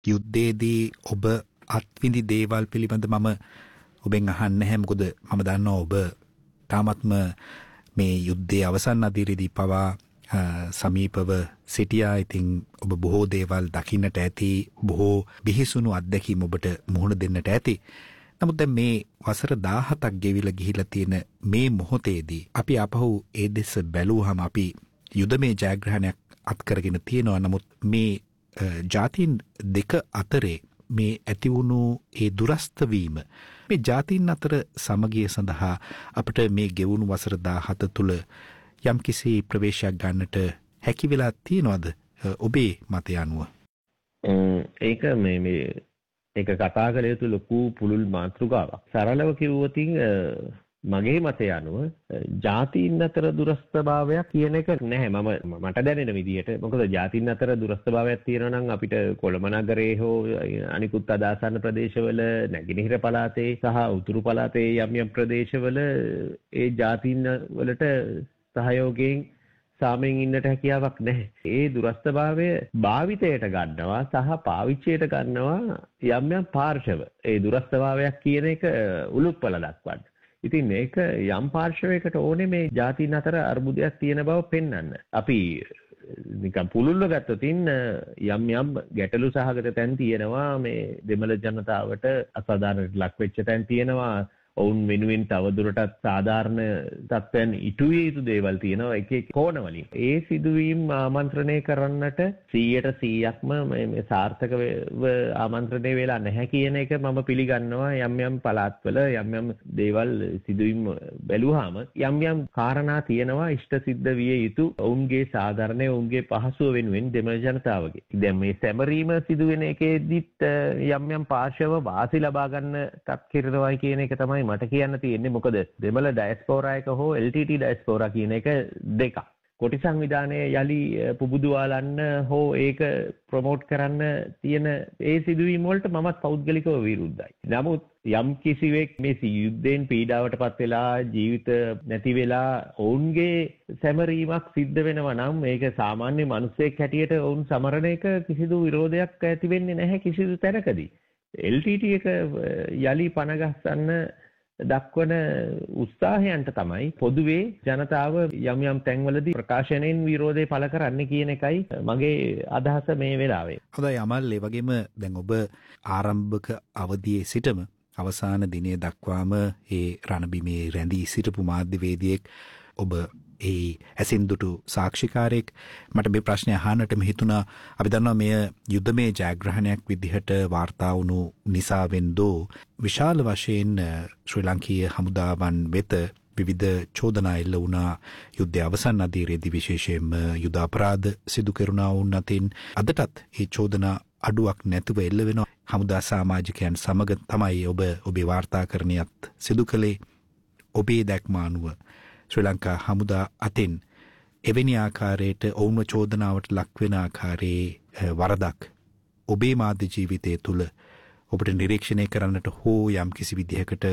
යුද්ධයේදී ඔබ අත්විඳි දේවල් පිළිබඳ මම ඔබෙන් අහන්නේ නැහැ. මොකද මම දන්නවා ඔබ තාමත්ම මේ යුද්ධයේ අවසන් අදියරේදී පවා සමීපව සිටියා. ඉතින් ඔබ බොහෝ දේවල් දකින්නට ඇති, බොහෝ බිහිසුණු අත්දැකීම් ඔබට මුහුණ දෙන්නට ඇති. නමුත් දැන් මේ වසර 17ක් ගෙවිලා ගිහිලා තියෙන මේ මොහොතේදී අපි අපහු ඒ දෙස බැලුවහම අපි යුදමේ ජයග්‍රහණයක් අත්කරගෙන තියෙනවා. නමුත් මේ ජාතීන් දෙක අතරේ මේ ඇති වුණු ඒ දුරස්ත වීම, මේ ජාතීන් අතර සමගිය සඳහා අපිට මේ ගෙවුණු වසර 17 තුළ යම්කිසි ප්‍රවේශයක් ගන්නට හැකි වෙලා තියෙනවද ඔබේ මතය අනුව? ඒක ඒක කතා කළ යුතු ලොකු පුළුල් මාතෘකාවක්. සරලව කිව්වොත් මගේ මතය අනුව ජාතීන් අතර දුරස්ථභාවයක් කියන එක නැහැ. මට දැනෙන විදිහට. මොකද ජාතීන් අතර දුරස්ථභාවයක් තියෙනවා නම් අපිට කොළඹ නගරයේ හෝ අනිකුත් අදාසන්න ප්‍රදේශවල, නැගෙනහිර පළාතේ සහ උතුරු පළාතේ යම් ප්‍රදේශවල ඒ ජාතීන් වලට සහයෝගයෙන් සාමයෙන් ඉන්නට හැකියාවක් නැහැ. ඒ දුරස්ථභාවය භාවිතයට ගන්නවා සහ පාවිච්චියට ගන්නවා යම් පාර්ශව. ඒ දුරස්ථභාවයක් කියන එක උලුප්පල දක්වන්න. ඉතින් මේක යම් පාර්ශවයකට ඕනේ මේ ජාතීන් අතර අර්බුදයක් තියෙන බව පෙන්වන්න. අපි නිකන් පුළුල්ව ගත්තොත් යම් ගැටලු සහගත තැන් තියෙනවා. මේ දෙමළ ජනතාවට අසාධාරණයට ලක් වෙච්ච තැන් තියෙනවා. ඔවුන් වෙනුවෙන් තවදුරටත් සාධාරණ තත්ත්වයන් ඉටු විය යුතු දේවල් තියෙනවා එක කෝණවලින්. ඒ සිදුවීම් ආමන්ත්‍රණය කරන්නට 100%ක්ම මේ සාර්ථකව ආමන්ත්‍රණය වෙලා නැහැ කියන එක මම පිළිගන්නවා. යම් පළාත්වල යම් දේවල් සිදුවීම් බැලුවාම යම් කාරණා තියෙනවා ඉෂ්ට සිද්ධ විය යුතු ඔවුන්ගේ සාධාරණය, ඔවුන්ගේ පහසුව වෙනුවෙන් දෙමළ ජනතාවගේ. දැන් මේ සැමරීම සිදුවෙන එකේදීත් යම් පාර්ශව වාසි ලබා ගන්න තත්කිරනවා කියන එක තමයි මට කියන්න තියෙන්නේ. මොකද දෙමළ ඩයස්පෝරා එක හෝ LTT ඩයස්පෝරා කියන එක දෙකක්. කොටි සංවිධානය යලි පුබුදුවාලන්න හෝ ඒක ප්‍රොමෝට් කරන්න තියෙන ඒ සිදුවීම් වලට මමත් පෞද්ගලිකව විරුද්ධයි. නමුත් යම් කිසිවෙක් මේ යුද්ධයෙන් පීඩාවටපත් වෙලා ජීවිත නැති වෙලා ඔවුන්ගේ සැමරීමක් සිද්ධ වෙනවා නම් මේක සාමාන්‍ය මිනිසෙක් හැටියට ඔවුන් සමරන එක කිසිදු විරෝධයක් ඇති වෙන්නේ නැහැ කිසිදු තැනකදී. LTT එක යලි පණ ගස්සන්න දක්වන උත්සාහයන්ට තමයි පොදුවේ ජනතාව යම් තැන්වලදී ප්‍රකාශනයෙන් විරෝධය පළ කරන්න කියන එකයි මගේ අදහස මේ වෙලාවේ. හොඳයි අමල්, ඒ වගේම දැන් ඔබ ආරම්භක අවධියේ සිටම අවසාන දිනය දක්වාම ඒ රණබිමේ රැඳී සිටපු මාධ්‍යවේදියෙක් ඔබ ඒ ඇසින් දුටු සාක්ෂිකාරයෙක්. මට මේ ප්‍රශ්නය අහන්නටම හිතුණා, අපි දන්නවා මෙය යුද්ධමය ජයග්‍රහණයක් විදිහට වාර්තා වුණු නිසාවෙන් දෝ විශාල වශයෙන් ශ්‍රී ලංකීය හමුදාවන් වෙත විවිධ චෝදනා එල්ල වුණා. යුද්ධය අවසන් අදියරේදී විශේෂයෙන්ම යුද අපරාධ සිදු කෙරුණා වුන් අතින් අදටත් ඒ චෝදනා අඩුවක් නැතුව එල්ල වෙනවා. හමුදා සමාජිකයන් සමග තමයි ඔබේ වාර්තාකරණයත් සිදු කළේ. ඔබේ දැක්ම අනුව ශ්‍රී ලංකා හමුදා අතින් එවැනි ආකාරයට ඔවුන්ව චෝදනාවට ලක්වෙන ආකාරයේ වරදක් ඔබේ මාධ්‍ය ජීවිතය තුළ ඔබට නිරීක්ෂණය කරන්නට හෝ යම් කිසි විදිහකට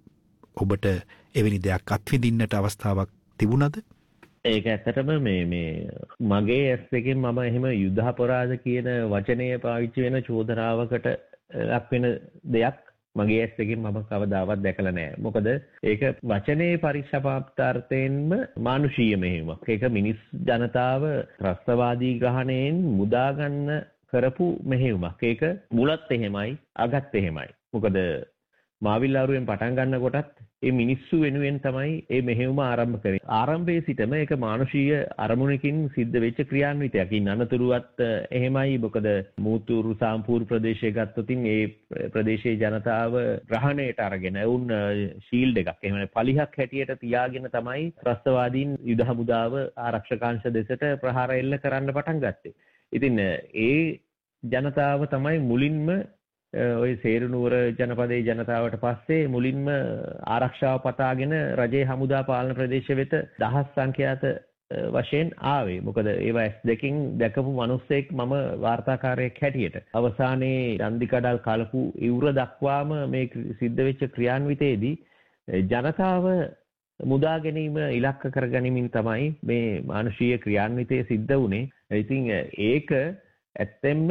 ඔබට එවැනි දෙයක් අත්විඳින්නට අවස්ථාවක් තිබුණද? ඒක ඇත්තටම මේ මගේ ඇස් දෙකෙන් මම එහෙම යුද්ධ අපරාධ කියන වචනය පාවිච්චි වෙන චෝදනාවකට ලක්වෙන දෙයක් මගේ ඇස් දෙකෙන් මම කවදාවත් දැකලා නැහැ. මොකද ඒක වචනේ පරික්ෂාපාර්ථයෙන්ම මානුෂීය මෙහෙයුමක්. ඒක මිනිස් ජනතාව ත්‍රස්තවාදී ග්‍රහණයෙන් මුදා ගන්න කරපු මෙහෙයුමක්. ඒක මුලත් එහෙමයි, අගත් එහෙමයි. මොකද මාවිල්ලාරුවෙන් පටන් ගන්න කොටත් ඒ මිනිස්සු වෙනුවෙන් තමයි මේ මෙහෙයුම ආරම්භ කරේ. ආරම්භයේ සිටම ඒක මානුෂීය අරමුණකින් සිද්ධ වෙච්ච ක්‍රියාන්විතයක්. ඉන් අනතුරුවත් එහෙමයි. මොකද මූතුරු සාම්පූර් ප්‍රදේශය ගත්තොත් ඒ ප්‍රදේශයේ ජනතාව ග්‍රහණයට අරගෙන උන් ෂීල්ඩ් එකක් එහෙම පලිහක් හැටියට තියාගෙන තමයි ත්‍රස්තවාදීන් යුද හමුදාව ආරක්ෂකාංශ දෙසට ප්‍රහාර එල්ල කරන්න පටන් ගත්තේ. ඉතින් ඒ ජනතාව තමයි මුලින්ම ඔය සේරුනුවර ජනපදයේ ජනතාවට පස්සේ මුලින්ම ආරක්ෂාව පතාගෙන රජයේ හමුදා පාලන ප්‍රදේශ වෙත දහස් සංඛ්‍යාත වශයෙන් ආවේ. මොකද ඒවා S2කින් දැකපු මිනිස්සෙක් මම වාර්තාකාරයෙක් හැටියට. අවසානයේ රන්දිකඩල් කලපු ඉවුර දක්වාම මේ සිද්ධ වෙච්ච ක්‍රියාන්විතයේදී ජනතාව මුදා ගැනීම ඉලක්ක කරගනිමින් තමයි මේ මානුෂීය ක්‍රියාන්විතය සිද්ධ වුණේ. ඉතින් ඒක ඇත්තෙන්ම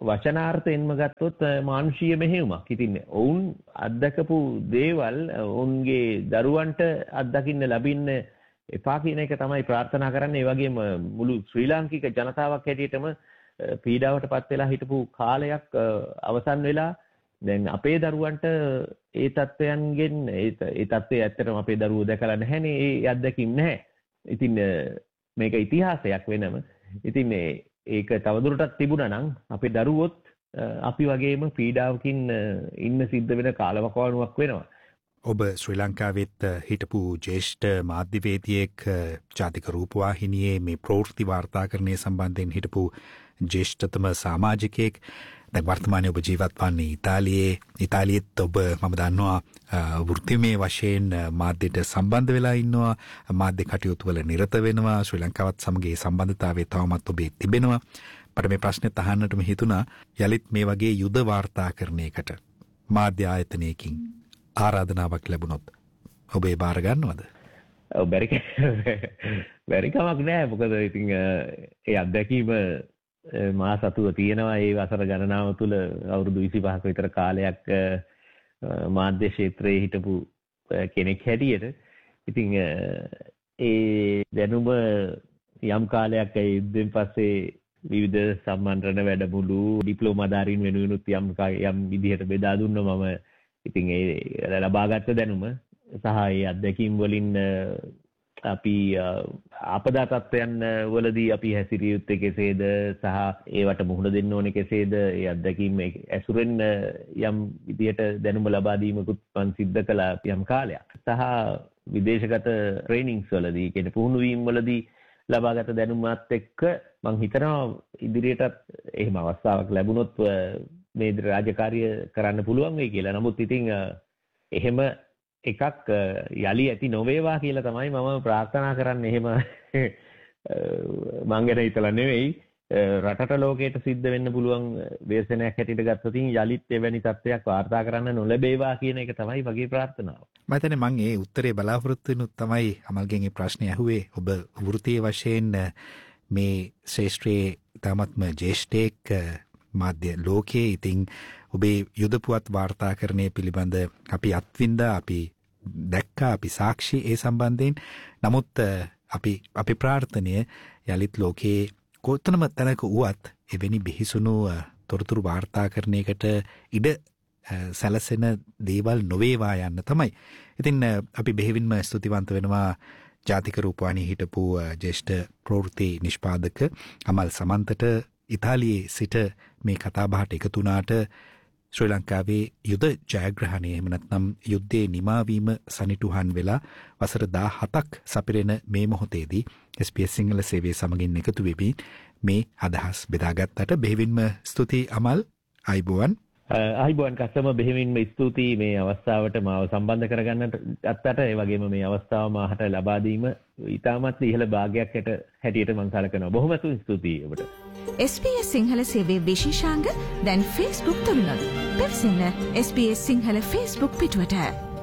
වචනාර්ථයෙන්ම ගත්තොත් මානුෂීය මෙහෙයුමක්. ඉතින් ඔවුන් අත්දකපු දේවල් ඔවුන්ගේ දරුවන්ට අත්දකින්න ලැබින්න එපා කියන එක තමයි ප්‍රාර්ථනා කරන්නේ. ඒ වගේම මුළු ශ්‍රී ලාංකික ජනතාවක් හැටියටම පීඩාවට පත් වෙලා හිටපු කාලයක් අවසන් වෙලා දැන් අපේ දරුවන්ට ඒ තත්ත්වයන්ගෙන් ඒ තත්ත්වය ඇත්තටම අපේ දරුවෝ දැකලා නැහැනේ. ඒ අත්දැකීම් නැහැ. ඉතින් මේක ඉතිහාසයක් වෙනම. ඉතින් ඒක තවදුරටත් තිබුණා නම් අපේ දරුවොත් අපි වගේම පීඩාවකින් ඉන්න සිද්ධ වෙන කාලවකවානුවක් වෙනවා. ඔබ ශ්‍රී ලංකාවෙත් හිටපු ජේෂ්ඨ මාධ්‍යවේදියෙක් ජාතික රූපවාහිනියේ මේ ප්‍රවෘත්ති වාර්තාකරණය සම්බන්ධයෙන් හිටපු ජේෂ්ඨතම සමාජිකයෙක්. දැන් වර්තමානයේ ඔබ ජීවත් වන්නේ ඉතාලියෙත් ඔබ මම දන්නවා වෘත්තිමය වශයෙන් මාධ්‍යට සම්බන්ධ වෙලා ඉන්නවා. මාධ්‍ය කටයුතු වල නිරත වෙනවා. ශ්‍රී ලංකාවත් සමග ඒ සම්බන්ධතාවය තවමත් ඔබේ තිබෙනවා. මට මේ ප්‍රශ්නෙත් අහන්නටම හිතුණා යලිත් මේ වගේ යුද වාර්තාකරණයකට මාධ්‍ය ආයතනයකින් ආරාධනාවක් ලැබුණොත් ඔබ ඒ බාර ගන්නවද? ඔව් බැරි කමක් නෑ. මොකද ඉතින් ඒ අත්දැකීම මා සතුව තියෙනවා. ඒ වසර ගණනාව තුළ අවුරුදු 25ක විතර කාලයක් මාධ්‍ය ක්ෂේත්‍රයේ හිටපු කෙනෙක් හැටියට. ඉතින් ඒ දැනුම යම් කාලයක් ඒ යුද්ධෙන් පස්සේ විවිධ සම්මන්ත්‍රණ වැඩමුළු ඩිප්ලෝමාධාරීන් වෙනුවෙනුත් යම් විදිහට බෙදා දුන්නා. මම ඉතින් ඒ ලබාගත් දැනුම සහ ඒ අත්දැකීම් වලින් අපි ආපදා තත්ත්වයන් වලදී අපි හැසිරිය යුත්තේ කෙසේද සහ ඒවට මුහුණ දෙන්න ඕනේ කෙසේද, ඒ අත්දැකීම් ඇසුරෙන් යම් විදිහට දැනුම ලබා දීමකුත් මම සිද්ධ කළා යම් කාලයක්. සහ විදේශගත ට්‍රේනින්ග්ස් වලදී කියන්නේ පුහුණු වීම් වලදී ලබාගත දැනුමත් එක්ක මම හිතනවා ඉදිරියටත් එහෙම අවස්ථාවක් ලැබුණොත් මේ රාජකාරිය කරන්න පුළුවන් වෙයි කියලා. නමුත් ඉතින් එහෙම එකක් යලි ඇති නොවේවා කියලා තමයි මම ප්‍රාර්ථනා කරන්නේ. එහෙම මං ගැන හිතලා නෙවෙයි, රටට ලෝකයට සිද්ධ වෙන්න පුළුවන් ව්‍යසනයක් හැටියට ගත්තොත් යලිත් එවැනි තත්ත්වයක් වාර්තා කරන්න නොලැබේවා කියන එක තමයි මගේ ප්‍රාර්ථනාව. මම හිතන්නේ මං ඒ උත්තරේ බලාපොරොත්තු වෙනුත් තමයි අමල්ගෙන් මේ ප්‍රශ්නේ අහුවේ. ඔබ වෘත්තීය වශයෙන් මේ ශ්‍රේෂ්ඨයේ තාමත්ම ජේෂ්ඨයෙක් මාධ්‍ය ලෝකයේ. ඉතින් ඔබේ යුද පුවත් වාර්තාකරණය පිළිබඳ අපි අත්විඳා, අපි දැක්කා, අපි සාක්ෂි ඒ සම්බන්ධයෙන්. නමුත් අපි ප්‍රාර්ථනය යලිත් ලෝකයේ කොතනම තැනක වුවත් එවැනි බිහිසුණු තොරතුරු වාර්තාකරණයකට ඉඩ සැලසෙන දේවල් නොවේවා යන්න තමයි. ඉතින් අපි බෙහෙවින්ම ස්තුතිවන්ත වෙනවා ජාතික රූපවාහිනියේ හිටපු ජේෂ්ඨ ප්‍රවෘත්ති නිෂ්පාදක අමල් සමන්තට. ඉතාලියේ සිට මේ කතාබහට එකතු වුණාට ශ්‍රී ලංකාවේ යුද ජයග්‍රහණය එහෙම නැත්නම් යුද්ධයේ නිමාවීම සනිටුහන් වෙලා වසර 17ක් සපිරෙන මේ මොහොතේදී SBS සිංහල සේවයේ සමගින් එකතු වෙමින් මේ අදහස් බෙදාගත්තට බෙහෙවින්ම ස්තුතියි අමල්. ආයිබෝවන් කස්සම බෙහෙවින්ම ස්තුතියි මේ අවස්ථාවට මාව සම්බන්ධ කරගන්නට අත්තට. ඒ වගේම මේ අවස්ථාව මාහට ලබා දීම ඉතාමත් ඉහළ භාගයක් හැටියට මම සලකනවා. බොහොම ස්තුතියි ඔබට. SBS සිංහල සේවයේ විශේෂාංග දැන් Facebook තුලිනුත්. පිවිසෙන්න SBS Sinhala Facebook පිටුවට.